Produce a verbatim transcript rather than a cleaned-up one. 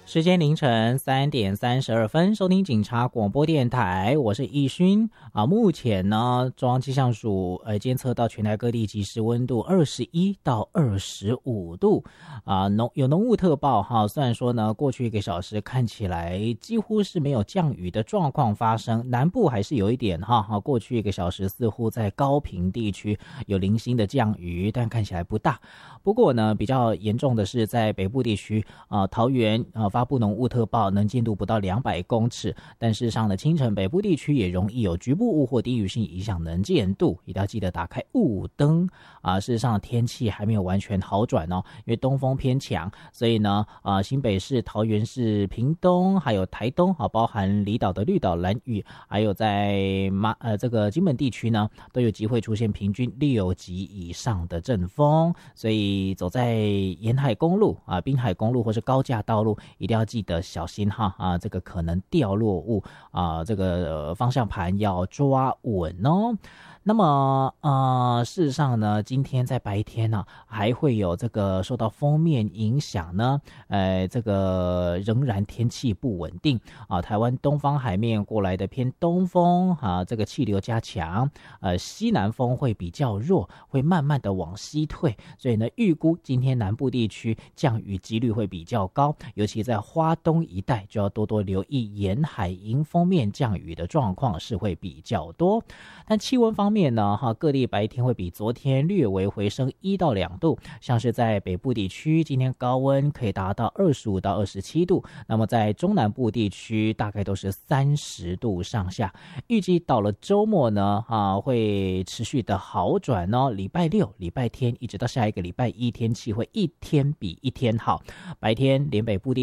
时间凌晨三点三十二分，收听警察广播电台，我是易勋啊。目前呢，中央气象署呃监测到全台各地即时温度二十一到二十五度啊，浓有浓雾特报哈。虽然说呢，过去一个小时看起来几乎是没有降雨的状况发生，南部还是有一点哈哈。过去一个小时似乎在高屏地区有零星的降雨，但看起来不大。不过呢，比较严重的是在北部地区啊，桃园啊。发布浓雾特报，能见度不到两百公尺，但事实上呢，清晨北部地区也容易有局部雾或低雨性影响能见度，一定要记得打开雾灯啊。事实上天气还没有完全好转哦，因为东风偏强，所以呢，啊，新北市、桃园市、屏东还有台东啊，包含离岛的绿岛、兰屿，还有在马呃这个金门地区呢，都有机会出现平均六级以上的阵风，所以走在沿海公路啊、滨海公路或是高架道路，一定要记得小心哈啊，这个可能掉落物啊，这个、呃、方向盘要抓稳哦。那么呃，事实上呢，今天在白天呢、啊，还会有这个受到锋面影响呢，呃，这个仍然天气不稳定啊。台湾东方海面过来的偏东风啊，这个气流加强，呃，西南风会比较弱，会慢慢的往西退，所以呢，预估今天南部地区降雨几率会比较高，尤其在花东一带就要多多留意沿海迎风面降雨的状况是会比较多。但气温方面呢，哈，各地白天会比昨天略微回升一到两度，像是在北部地区，今天高温可以达到二十五到二十七度，那么在中南部地区大概都是三十度上下。预计到了周末呢，啊，会持续的好转哦。礼拜六、礼拜天一直到下一个礼拜一，天气会一天比一天好，白天连北部地